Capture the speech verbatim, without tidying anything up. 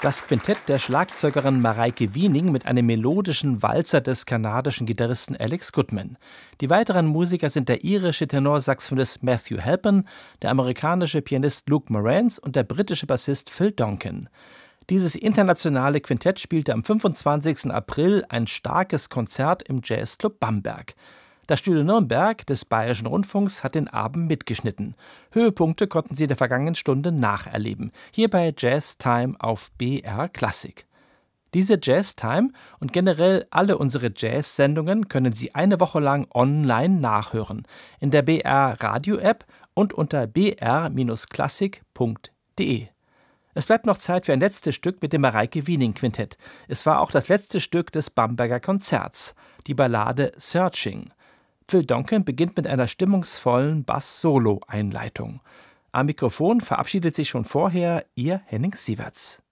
Das Quintett der Schlagzeugerin Marijke Wiening mit einem melodischen Walzer des kanadischen Gitarristen Alex Goodman. Die weiteren Musiker sind der irische Tenorsaxophonist Matthew Halpin, der amerikanische Pianist Luke Moranz und der britische Bassist Phil Donkin. Dieses internationale Quintett spielte am fünfundzwanzigsten April ein starkes Konzert im Jazzclub Bamberg. Das Studio Nürnberg des Bayerischen Rundfunks hat den Abend mitgeschnitten. Höhepunkte konnten Sie in der vergangenen Stunde nacherleben. Hier bei Jazz Time auf B R Klassik. Diese Jazz Time und generell alle unsere Jazz-Sendungen können Sie eine Woche lang online nachhören. In der B R Radio-App und unter b r klassik punkt d e. Es bleibt noch Zeit für ein letztes Stück mit dem Marijke Wiening Quintett. Es war auch das letzte Stück des Bamberger Konzerts, die Ballade Searching. Phil Donkin beginnt mit einer stimmungsvollen Bass-Solo-Einleitung. Am Mikrofon verabschiedet sich schon vorher Ihr Henning Sieverts.